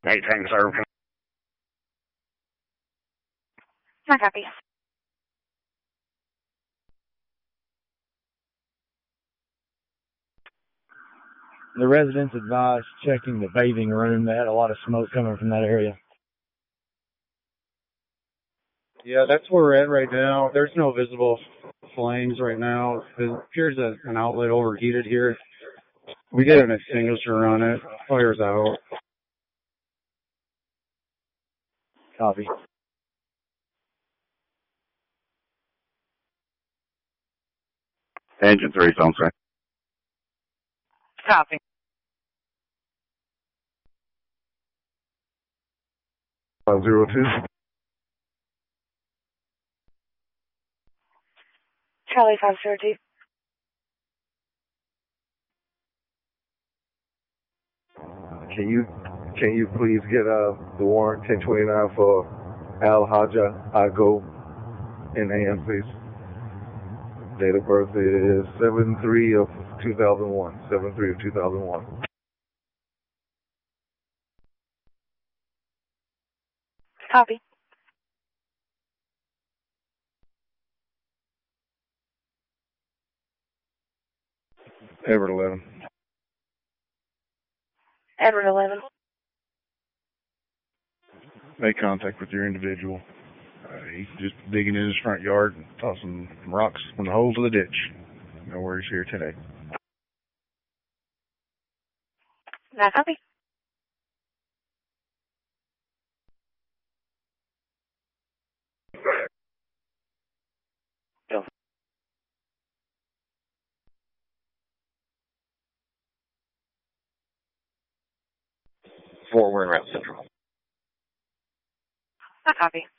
Anything, sir. Not copy. The residents advised checking the bathing room. They had a lot of smoke coming from that area. Yeah, that's where we're at right now. There's no visible flames right now. It appears that an outlet overheated here. We did an extinguisher on it. Fire's out. Copy. Engine 3, phone, sir. Copy. Zero two. Charlie 502. Can you please get the warrant 1029 for Al Haja Ago in AM, please? Date of birth is 7/3 of 2001. 7/3 of 2001. Copy. Edward 11. Edward 11. Make contact with your individual. He's just digging in his front yard and tossing rocks from the hole to the ditch. No worries here today. Not copy. Fort Worth Route Central. Not copy.